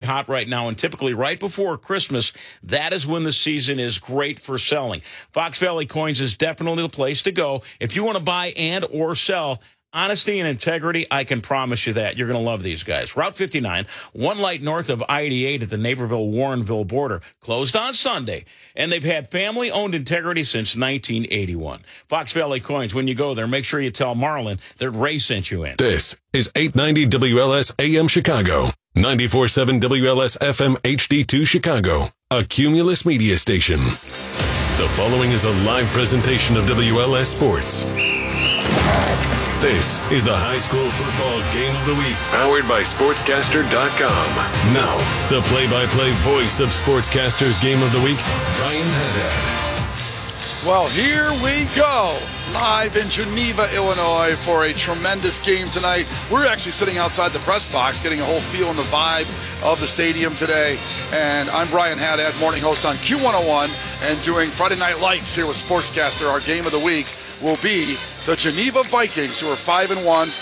hot right now, and typically right before Christmas, that is when the season is great for selling. Fox Valley Coins is definitely the place to go if you want to buy and or sell. Honesty and integrity, I can promise you that. You're going to love these guys. Route 59, one light north of I-88 at the Naperville-Warrenville border, closed on Sunday. And they've had family-owned integrity since 1981. Fox Valley Coins, when you go there, make sure you tell Marlon that Ray sent you in. This is 890 WLS AM Chicago, 94.7 WLS FM HD2 Chicago, a Cumulus media station. The following is a live presentation of WLS Sports. This is the high school football game of the week, powered by Sportscaster.com. Now, the play-by-play voice of Sportscaster's game of the week, Brian Haddad. Well, here we go, live in Geneva, Illinois, for a tremendous game tonight. We're actually sitting outside the press box, getting a whole feel and the vibe of the stadium today. And I'm Brian Haddad, morning host on Q101, and doing Friday Night Lights here with Sportscaster. Our game of the week will be the Geneva Vikings, who are 5-1,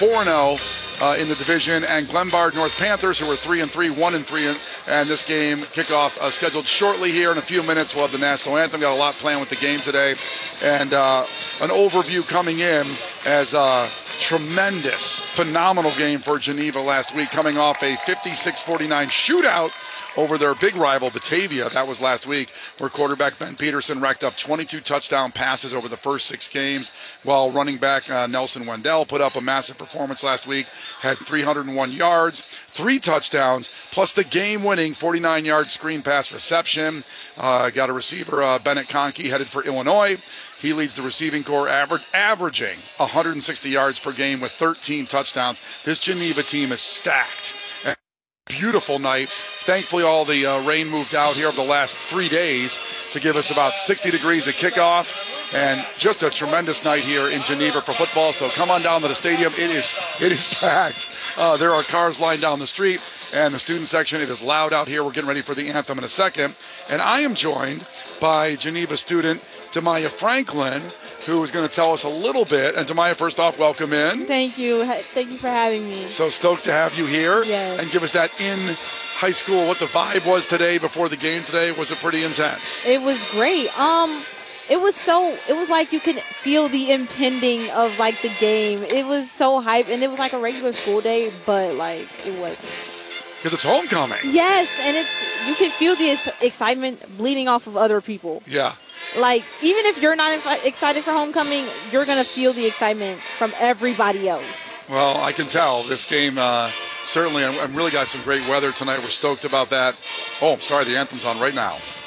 4-0 in the division, and Glenbard North Panthers, who are 3-3, 1-3. And this game kickoff scheduled shortly here in a few minutes. We'll have the national anthem. Got a lot planned with the game today, and an overview coming in as a tremendous, phenomenal game for Geneva last week, coming off a 56-49 shootout over their big rival, Batavia. That was last week, where quarterback Ben Peterson racked up 22 touchdown passes over the first 6 games, while running back Nelson Wendell put up a massive performance last week, had 301 yards, 3 touchdowns, plus the game-winning 49-yard screen pass reception. Got a receiver, Bennett Conkey, headed for Illinois. He leads the receiving corps, averaging 160 yards per game with 13 touchdowns. This Geneva team is stacked. Beautiful night. Thankfully, all the rain moved out here over the last 3 days to give us about 60 degrees at kickoff, and just a tremendous night here in Geneva for football. So come on down to the stadium. It is packed. There are cars lined down the street, and the student section, it is loud out here. We're getting ready for the anthem in a second. And I am joined by Geneva student Tamaya Franklin, who is going to tell us a little bit. And Tamaya, first off, welcome in. Thank you. Thank you for having me. So stoked to have you here. Yes. And give us that in high school, what the vibe was today before the game today. Was it pretty intense? It was great. It was like you could feel the impending of like the game. It was so hype, and it was like a regular school day, but like it was. Because it's homecoming. Yes, and you can feel the excitement bleeding off of other people. Yeah. Like, even if you're not excited for homecoming, you're going to feel the excitement from everybody else. Well, I can tell. This game, certainly, I'm really got some great weather tonight. We're stoked about that. Oh, I'm sorry, the anthem's on right now.